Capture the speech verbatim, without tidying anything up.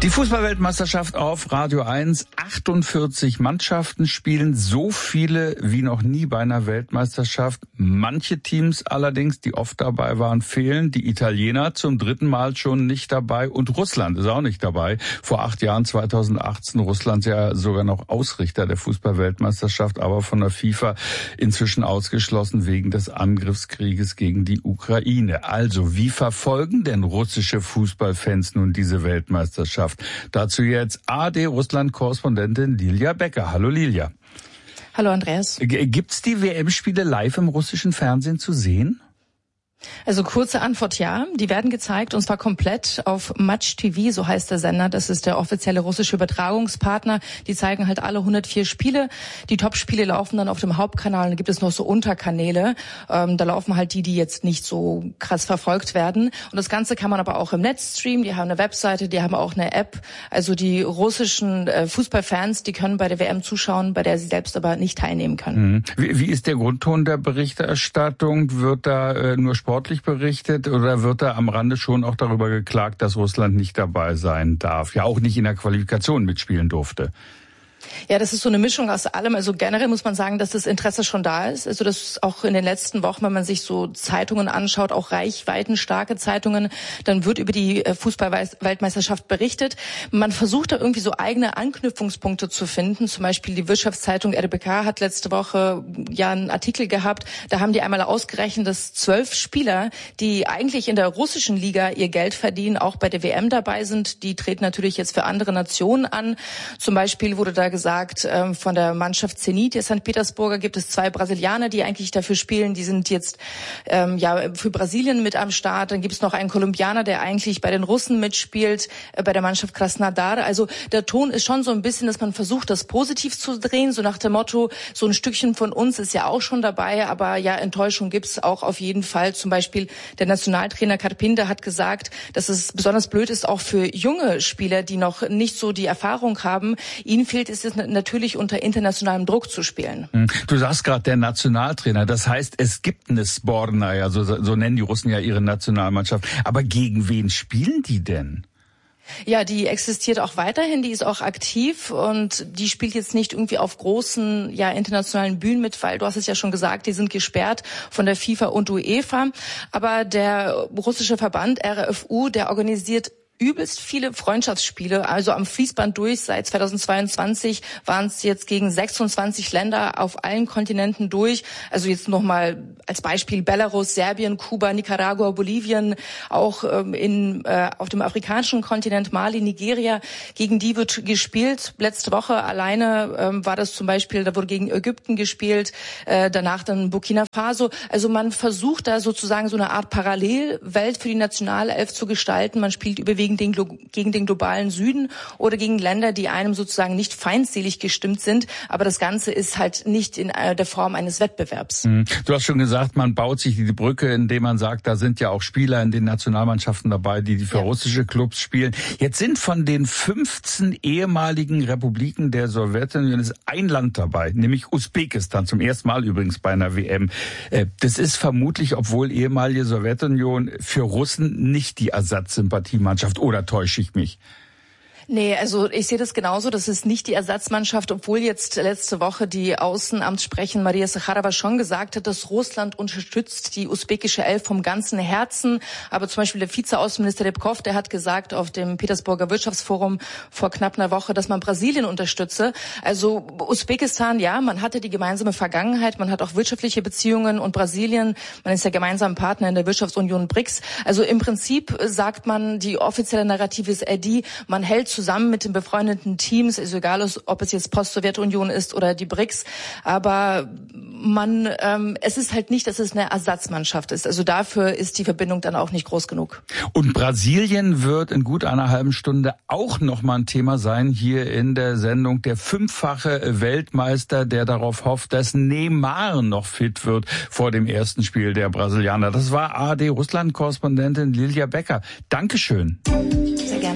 Die Fußballweltmeisterschaft auf Radio eins. achtundvierzig Mannschaften spielen, so viele wie noch nie bei einer Weltmeisterschaft. Manche Teams allerdings, die oft dabei waren, fehlen. Die Italiener zum dritten Mal schon nicht dabei und Russland ist auch nicht dabei. Vor acht Jahren, zweitausendachtzehn, Russland ja sogar noch Ausrichter der Fußballweltmeisterschaft, aber von der FIFA inzwischen ausgeschlossen wegen des Angriffskrieges gegen die Ukraine. Also, wie verfolgen denn russische Fußballfans nun diese Weltmeisterschaft? Dazu jetzt A R D-Russland-Korrespondentin Lilia Becker. Hallo Lilia. Hallo Andreas. Gibt's die W M-Spiele live im russischen Fernsehen zu sehen? Also kurze Antwort ja, die werden gezeigt und zwar komplett auf Match T V, so heißt der Sender. Das ist der offizielle russische Übertragungspartner. Die zeigen halt alle hundertvier Spiele. Die Top-Spiele laufen dann auf dem Hauptkanal, dann gibt es noch so Unterkanäle. Ähm, da laufen halt die, die jetzt nicht so krass verfolgt werden. Und das Ganze kann man aber auch im Netz streamen. Die haben eine Webseite, die haben auch eine App. Also die russischen äh, Fußballfans, die können bei der W M zuschauen, bei der sie selbst aber nicht teilnehmen können. Mhm. Wie, wie ist der Grundton der Berichterstattung? Wird da äh, nur Sport sportlich berichtet oder wird da am Rande schon auch darüber geklagt, dass Russland nicht dabei sein darf? Ja, auch nicht in der Qualifikation mitspielen durfte. Ja, das ist so eine Mischung aus allem. Also generell muss man sagen, dass das Interesse schon da ist. Also das auch in den letzten Wochen, wenn man sich so Zeitungen anschaut, auch reichweitenstarke Zeitungen, dann wird über die Fußball-Weltmeisterschaft berichtet. Man versucht da irgendwie so eigene Anknüpfungspunkte zu finden. Zum Beispiel die Wirtschaftszeitung R B K hat letzte Woche ja einen Artikel gehabt. Da haben die einmal ausgerechnet, dass zwölf Spieler, die eigentlich in der russischen Liga ihr Geld verdienen, auch bei der W M dabei sind. Die treten natürlich jetzt für andere Nationen an. Zum Beispiel wurde da gesagt, ähm, von der Mannschaft Zenit der Sankt Petersburger gibt es zwei Brasilianer, die eigentlich dafür spielen. Die sind jetzt ähm, ja für Brasilien mit am Start. Dann gibt es noch einen Kolumbianer, der eigentlich bei den Russen mitspielt, äh, bei der Mannschaft Krasnodar. Also der Ton ist schon so ein bisschen, dass man versucht, das positiv zu drehen, so nach dem Motto, so ein Stückchen von uns ist ja auch schon dabei, aber ja, Enttäuschung gibt's auch auf jeden Fall. Zum Beispiel der Nationaltrainer Karpinda hat gesagt, dass es besonders blöd ist, auch für junge Spieler, die noch nicht so die Erfahrung haben. Ihnen fehlt es ist natürlich unter internationalem Druck zu spielen. Du sagst gerade der Nationaltrainer, das heißt, es gibt eine Sbornaja, so, so nennen die Russen ja ihre Nationalmannschaft. Aber gegen wen spielen die denn? Ja, die existiert auch weiterhin, die ist auch aktiv und die spielt jetzt nicht irgendwie auf großen, ja, internationalen Bühnen mit, weil du hast es ja schon gesagt, die sind gesperrt von der FIFA und UEFA. Aber der russische Verband R F U, der organisiert übelst viele Freundschaftsspiele, also am Fließband durch. Seit zweitausendzweiundzwanzig waren es jetzt gegen sechsundzwanzig Länder auf allen Kontinenten durch. Also jetzt nochmal als Beispiel Belarus, Serbien, Kuba, Nicaragua, Bolivien, auch ähm, in äh, auf dem afrikanischen Kontinent Mali, Nigeria. Gegen die wird gespielt. Letzte Woche alleine ähm, war das zum Beispiel, da wurde gegen Ägypten gespielt, äh, danach dann Burkina Faso. Also man versucht da sozusagen so eine Art Parallelwelt für die Nationalelf zu gestalten. Man spielt überwiegend Den, gegen den globalen Süden oder gegen Länder, die einem sozusagen nicht feindselig gestimmt sind. Aber das Ganze ist halt nicht in der Form eines Wettbewerbs. Du hast schon gesagt, man baut sich die Brücke, indem man sagt, da sind ja auch Spieler in den Nationalmannschaften dabei, die für ja. russische Clubs spielen. Jetzt sind von den fünfzehn ehemaligen Republiken der Sowjetunion ist ein Land dabei, nämlich Usbekistan, zum ersten Mal übrigens bei einer W M. Das ist vermutlich, obwohl ehemalige Sowjetunion, für Russen nicht die Ersatzsympathiemannschaft. Oder täusche ich mich? Nee, also ich sehe das genauso. Das ist nicht die Ersatzmannschaft, obwohl jetzt letzte Woche die Außenamtssprecherin Maria Sacharowa schon gesagt hat, dass Russland unterstützt die usbekische Elf vom ganzen Herzen. Aber zum Beispiel der Vizeaußenminister Rybkov, der hat gesagt auf dem Petersburger Wirtschaftsforum vor knapp einer Woche, dass man Brasilien unterstütze. Also Usbekistan, ja, man hatte die gemeinsame Vergangenheit, man hat auch wirtschaftliche Beziehungen und Brasilien, man ist ja gemeinsam Partner in der Wirtschaftsunion B R I C S. Also im Prinzip sagt man, die offizielle Narrative ist eher die, man hält zusammen mit den befreundeten Teams, ist egal, ob es jetzt Post-Sowjetunion ist oder die B R I C S, aber man, ähm, es ist halt nicht, dass es eine Ersatzmannschaft ist. Also dafür ist die Verbindung dann auch nicht groß genug. Und Brasilien wird in gut einer halben Stunde auch nochmal ein Thema sein hier in der Sendung. Der fünffache Weltmeister, der darauf hofft, dass Neymar noch fit wird vor dem ersten Spiel der Brasilianer. Das war A R D-Russland-Korrespondentin Lilia Becker. Dankeschön. Sehr gerne.